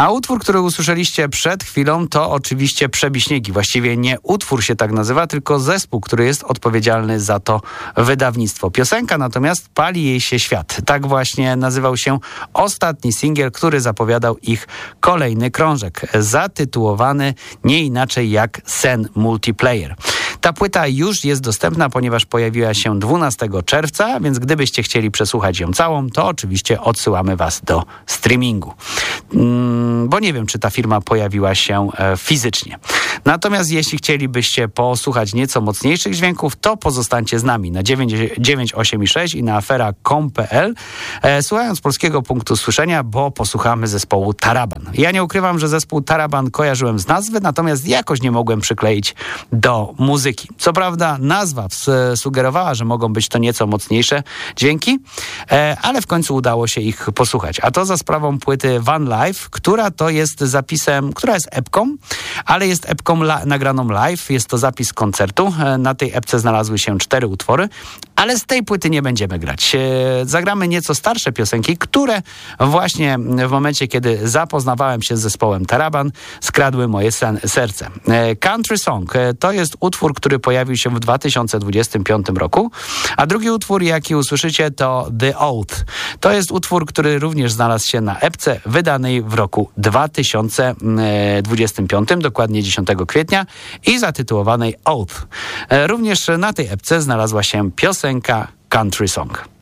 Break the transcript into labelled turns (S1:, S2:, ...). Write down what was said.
S1: A utwór, który usłyszeliście przed chwilą, to oczywiście Przebiśniegi. Właściwie nie utwór się tak nazywa, tylko zespół, który jest odpowiedzialny za to wydawnictwo. Piosenka natomiast Pali jej się świat. Tak właśnie nazywał się ostatni singiel, który zapowiadał ich kolejny krążek, zatytułowany nie inaczej jak Sen Multiplayer. Ta płyta już jest dostępna, ponieważ pojawiła się 12 czerwca, więc gdybyście chcieli przesłuchać ją całą, to oczywiście odsyłamy was do streamingu. Bo nie wiem, czy ta firma pojawiła się fizycznie. Natomiast jeśli chcielibyście posłuchać nieco mocniejszych dźwięków, to pozostańcie z nami na 986 i na afera.com.pl, słuchając Polskiego Punktu Słyszenia, bo posłuchamy zespołu Taraban. Ja nie ukrywam, że zespół Taraban kojarzyłem z nazwy, natomiast jakoś nie mogłem przykleić do muzyki. Co prawda nazwa sugerowała, że mogą być to nieco mocniejsze dźwięki, ale w końcu udało się ich posłuchać. A to za sprawą płyty Van Life, która to jest zapisem, która jest epką, ale jest epką nagraną live. Jest to zapis koncertu. Na tej epce znalazły się 4 utwory, ale z tej płyty nie będziemy grać. Zagramy nieco starsze piosenki, które właśnie w momencie, kiedy zapoznawałem się z zespołem Taraban, skradły moje serce. Country Song to jest utwór, który pojawił się w 2025 roku, a drugi utwór, jaki usłyszycie, to The Oath. To jest utwór, który również znalazł się na epce wydanej w roku 2025, dokładnie 10 kwietnia i zatytułowanej Oath. Również na tej epce znalazła się piosenka Country Song.